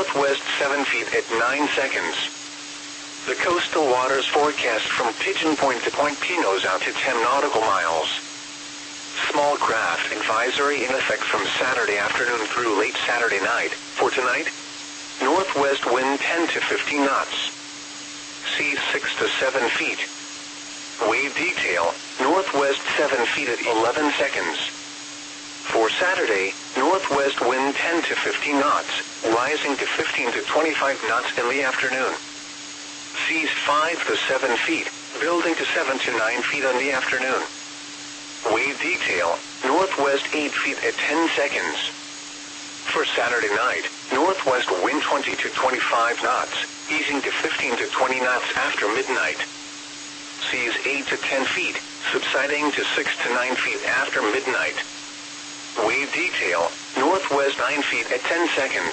northwest 7 feet at 9 seconds. The coastal waters forecast from Pigeon Point to Point Pinos out to 10 nautical miles. Small craft advisory in effect from Saturday afternoon through late Saturday night. For tonight, northwest wind 10 to 15 knots. Seas 6 to 7 feet. Wave detail, northwest 7 feet at 11 seconds. For Saturday, northwest wind 10 to 15 knots, rising to 15 to 25 knots in the afternoon. Seas 5 to 7 feet, building to 7 to 9 feet in the afternoon. Wave detail, northwest 8 feet at 10 seconds. For Saturday night, northwest wind 20 to 25 knots, easing to 15 to 20 knots after midnight. Seas 8 to 10 feet, subsiding to 6 to 9 feet after midnight. Wave detail, northwest 9 feet at 10 seconds.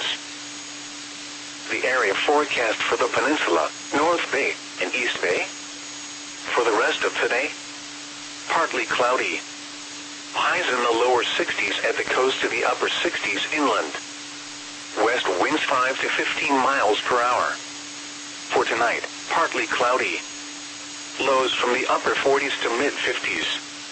The area forecast for the peninsula, North Bay and East Bay. For the rest of today, partly cloudy. Highs in the lower 60s at the coast to the upper 60s inland. West winds 5 to 15 miles per hour. For tonight, partly cloudy. Lows from the upper 40s to mid-50s.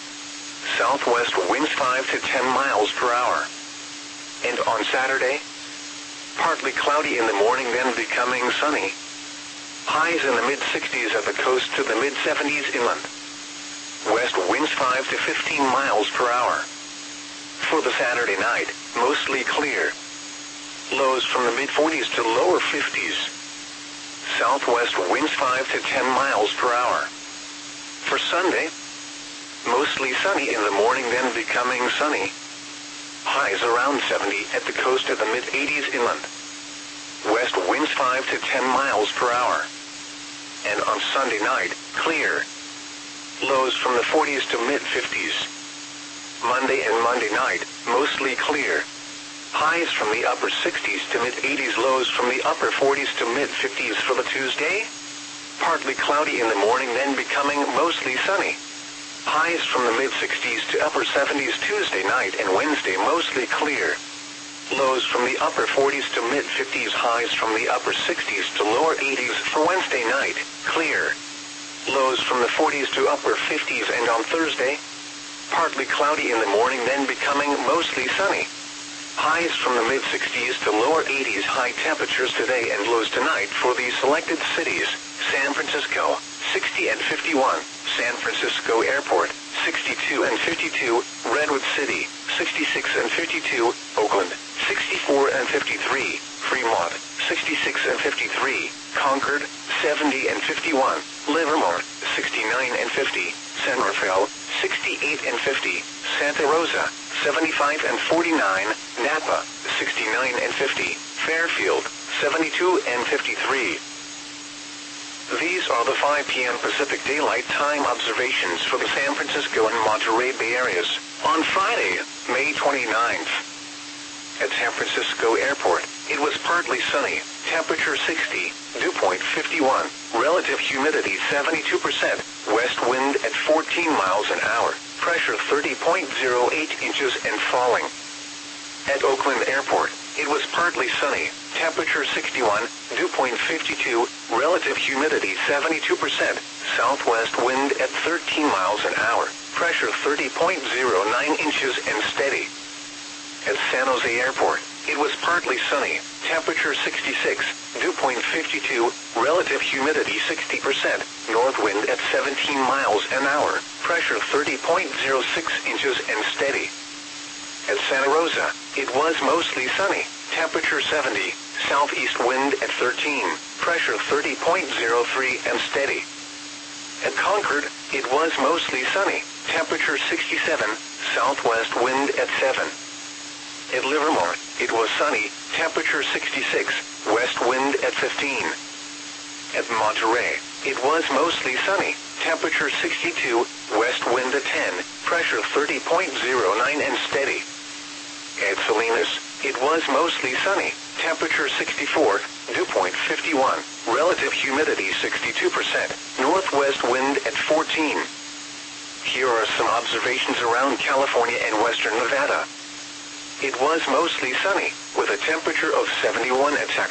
Southwest winds 5 to 10 miles per hour. And on Saturday, partly cloudy in the morning, then becoming sunny. Highs in the mid-60s at the coast to the mid-70s inland. West winds 5 to 15 miles per hour. For the Saturday night, mostly clear. Lows from the mid-40s to lower 50s. Southwest winds 5 to 10 miles per hour. For Sunday, mostly sunny in the morning, then becoming sunny. Highs around 70 at the coast of the mid-80s inland. West winds 5 to 10 miles per hour. And on Sunday night, clear. Lows from the 40s to mid-50s. Monday and Monday night, mostly clear. Highs from the upper 60s to mid-80s, lows from the upper 40s to mid-50s for the Tuesday. Partly cloudy in the morning, then becoming mostly sunny. Highs from the mid-60s to upper 70s Tuesday night and Wednesday, mostly clear. Lows from the upper 40s to mid-50s, highs from the upper 60s to lower 80s for Wednesday night, clear. Lows from the 40s to upper 50s, and on Thursday, partly cloudy in the morning, then becoming mostly sunny. Highs from the mid-60s to lower 80s, high temperatures today and lows tonight for the selected cities: San Francisco, 60 and 51, San Francisco Airport, 62 and 52, Redwood City, 66 and 52, Oakland, 64 and 53, Fremont, 66 and 53, Concord, 70 and 51, Livermore, 69 and 50, San Rafael, 68 and 50, Santa Rosa, 75 and 49, Napa, 69 and 50, Fairfield, 72 and 53. These are the 5 p.m. Pacific Daylight Time observations for the San Francisco and Monterey Bay areas on Friday, May 29th. At San Francisco Airport, it was partly sunny, temperature 60, dew point 51, relative humidity 72%, west wind at 14 miles an hour, pressure 30.08 inches and falling. At Oakland Airport, it was partly sunny, temperature 61, dew point 52, relative humidity 72%, southwest wind at 13 miles an hour, pressure 30.09 inches and steady. At San Jose Airport, it was partly sunny, temperature 66, dew point 52, relative humidity 60%, north wind at 17 miles an hour, pressure 30.06 inches and steady. At Santa Rosa, it was mostly sunny, temperature 70, southeast wind at 13, pressure 30.03 and steady. At Concord, it was mostly sunny, temperature 67, southwest wind at 7. At Livermore, it was sunny, temperature 66, west wind at 15. At Monterey, it was mostly sunny, temperature 62, west wind at 10, pressure 30.09 and steady. At Salinas, it was mostly sunny, temperature 64, dew point 51, relative humidity 62%, northwest wind at 14. Here are some observations around California and western Nevada. It was mostly sunny, with a temperature of 71 at Sacramento.